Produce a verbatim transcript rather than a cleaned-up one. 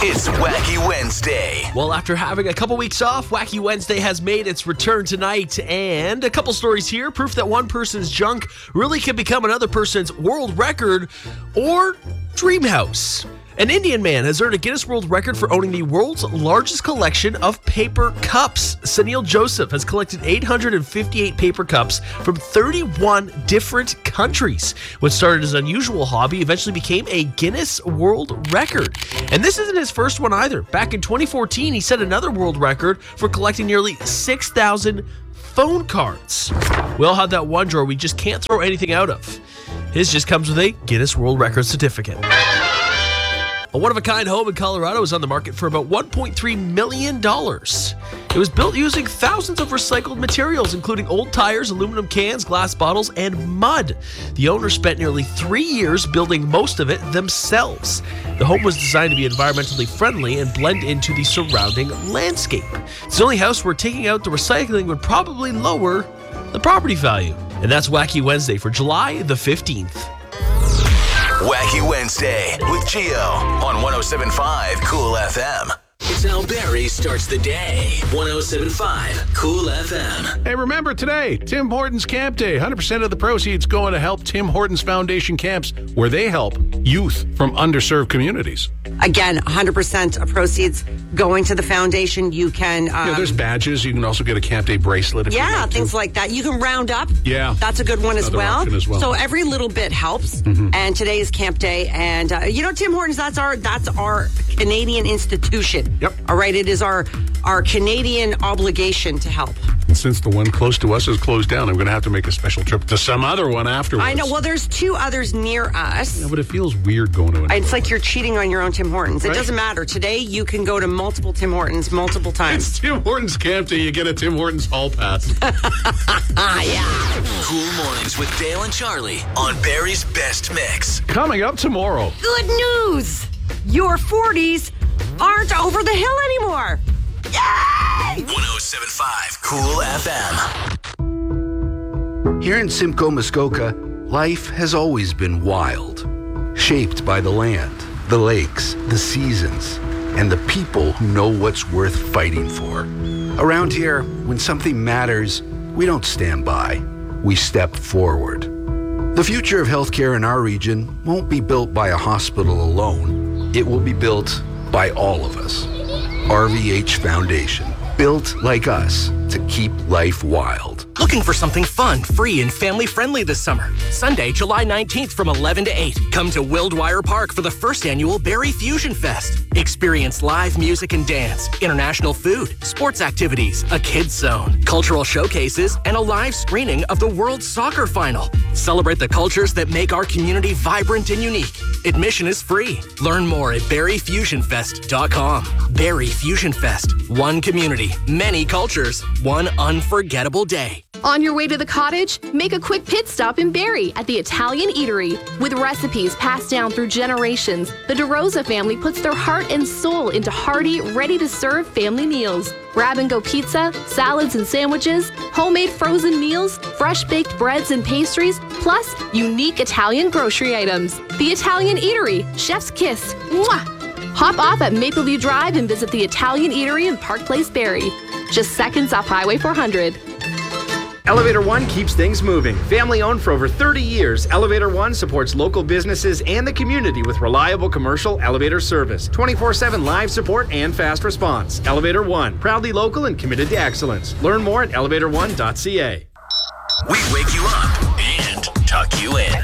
It's Wacky Wednesday. Well, after having a couple weeks off, Wacky Wednesday has made its return tonight. And a couple stories here. Proof that one person's junk really can become another person's world record or dream house. An Indian man has earned a Guinness World Record for owning the world's largest collection of paper cups. Sunil Joseph has collected eight hundred fifty-eight paper cups from thirty-one different countries. What started as an unusual hobby eventually became a Guinness World Record. And this isn't his first one either. Back in twenty fourteen, he set another world record for collecting nearly six thousand phone cards. We all have that one drawer we just can't throw anything out of. His just comes with a Guinness World Record certificate. A one-of-a-kind home in Colorado is on the market for about one point three million dollars. It was built using thousands of recycled materials, including old tires, aluminum cans, glass bottles, and mud. The owner spent nearly three years building most of it themselves. The home was designed to be environmentally friendly and blend into the surrounding landscape. It's the only house where taking out the recycling would probably lower the property value. And that's Wacky Wednesday for July the fifteenth. Wacky Wednesday with Gio on one oh seven point five Cool F M. It's how Barry starts the day. one oh seven point five Cool F M. Hey, remember today, Tim Hortons Camp Day. one hundred percent of the proceeds going to help Tim Hortons Foundation camps, where they help youth from underserved communities. Again, one hundred percent of proceeds going to the foundation. You can... Um, yeah, there's badges. You can also get a Camp Day bracelet. If yeah, you things to. like that. You can round up. Yeah. That's a good one as well. as well. So every little bit helps. Mm-hmm. And today is Camp Day. And, uh, you know, Tim Hortons, that's our that's our Canadian institution. Yep. All right, it is our, our Canadian obligation to help. And since the one close to us is closed down, I'm going to have to make a special trip to some other one afterwards. I know. Well, there's two others near us. Yeah, but it feels weird going to another It's like one. you're cheating on your own Tim Hortons. It Right? doesn't matter. Today, you can go to multiple Tim Hortons multiple times. It's Tim Hortons Camp Day. You get a Tim Hortons Hall Pass. Ah, yeah. Cool Mornings with Dale and Charlie on Barry's Best Mix. Coming up tomorrow. Good news! Your forties aren't over the hill anymore. Yay! one oh seven point five Cool F M. Here in Simcoe, Muskoka, life has always been wild, shaped by the land, the lakes, the seasons, and the people who know what's worth fighting for. Around here, when something matters, we don't stand by, we step forward. The future of healthcare in our region won't be built by a hospital alone. It will be built by all of us. R V H Foundation, built like us to keep life wild. Looking for something fun, free, and family-friendly this summer? Sunday, July nineteenth from eleven to eight. Come to Wildwire Park for the first annual Barrie Fusion Fest. Experience live music and dance, international food, sports activities, a kids zone, cultural showcases, and a live screening of the World Soccer Final. Celebrate the cultures that make our community vibrant and unique. Admission is free. Learn more at barrie fusion fest dot com. Barrie Fusion Fest. One community, many cultures, one unforgettable day. On your way to the cottage, make a quick pit stop in Barrie at the Italian Eatery. With recipes passed down through generations, the DeRosa family puts their heart and soul into hearty, ready-to-serve family meals. Grab-and-go pizza, salads and sandwiches, homemade frozen meals, fresh-baked breads and pastries, plus unique Italian grocery items. The Italian Eatery, Chef's Kiss. Mwah! Hop off at Mapleview Drive and visit the Italian Eatery in Park Place, Barrie. Just seconds off Highway four hundred. Elevator One keeps things moving. Family owned for over thirty years, Elevator One supports local businesses and the community with reliable commercial elevator service, twenty-four seven live support and fast response. Elevator One, proudly local and committed to excellence. Learn more at elevator one dot c a. We wake you up and tuck you in.